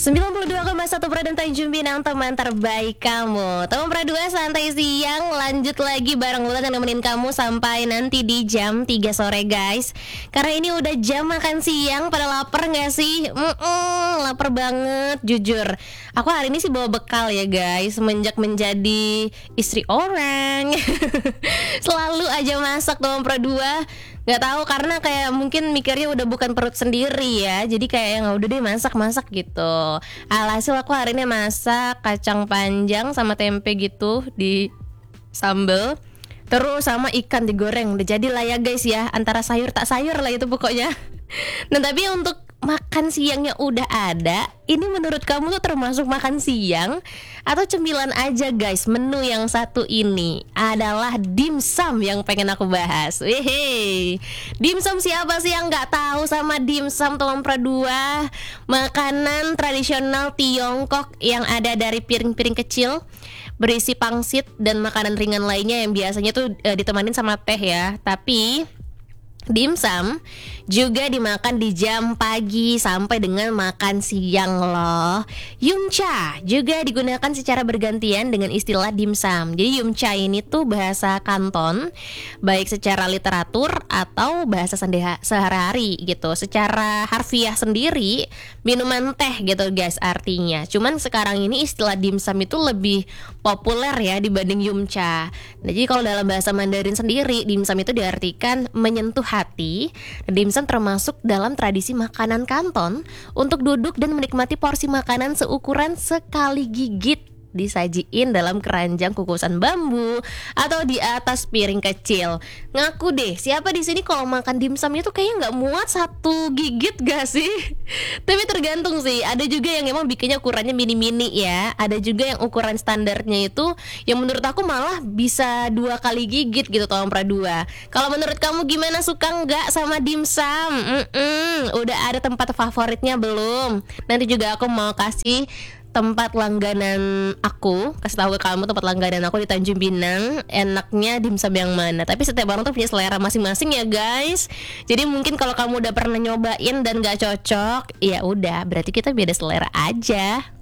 92,1 Pro dan Tanjung Pinang, teman terbaik kamu. Teman Pro 2 santai siang, lanjut lagi bareng Wulan yang nemenin kamu sampai nanti di jam 3 sore guys. Karena ini udah jam makan siang, pada lapar gak sih? Lapar banget, jujur. Aku hari ini sih bawa bekal ya guys, semenjak menjadi istri orang. Selalu aja masak teman Pro 2. Gak tahu karena kayak mungkin mikirnya udah bukan perut sendiri ya. Jadi kayak yang udah deh masak-masak gitu. Alhasil aku hari ini masak kacang panjang sama tempe gitu di sambal. Terus sama ikan digoreng. Udah jadi lah ya guys ya. Antara sayur tak sayur lah itu pokoknya. Nah tapi untuk makan siangnya udah ada. Ini menurut kamu tuh termasuk makan siang atau cemilan aja guys? Menu yang satu ini adalah dimsum yang pengen aku bahas. Wehe, dimsum siapa sih yang gak tahu sama dimsum teman Pro 2? Makanan tradisional Tiongkok yang ada dari piring-piring kecil berisi pangsit dan makanan ringan lainnya yang biasanya tuh ditemanin sama teh ya. Tapi dimsum juga dimakan di jam pagi sampai dengan makan siang loh. Yumcha juga digunakan secara bergantian dengan istilah dimsum. Jadi yumcha ini tuh bahasa Kanton, baik secara literatur atau bahasa sehari-hari gitu. Secara harfiah sendiri minuman teh gitu guys artinya. Cuman sekarang ini istilah dimsum itu lebih populer ya dibanding yumcha. Nah, jadi kalau dalam bahasa Mandarin sendiri dimsum itu diartikan menyentuh hati. Dimsum termasuk dalam tradisi makanan Kanton untuk duduk dan menikmati porsi makanan seukuran sekali gigit disajiin dalam keranjang kukusan bambu atau di atas piring kecil. Ngaku deh, siapa di sini kalau makan dimsum itu kayaknya nggak muat satu gigit gak sih? Tapi tergantung sih. Ada juga yang emang bikinnya ukurannya mini-mini ya. Ada juga yang ukuran standarnya itu yang menurut aku malah bisa 2 kali gigit gitu tahun Pra 2. Kalau menurut kamu gimana, suka nggak sama dimsum? Udah ada tempat favoritnya belum? Nanti juga aku mau kasih tempat langganan aku, kasih tahu ke kamu tempat langganan aku di Tanjung Pinang enaknya dimsum yang mana. Tapi setiap orang tuh punya selera masing-masing ya guys. Jadi mungkin kalau kamu udah pernah nyobain dan gak cocok, ya udah berarti kita beda selera aja.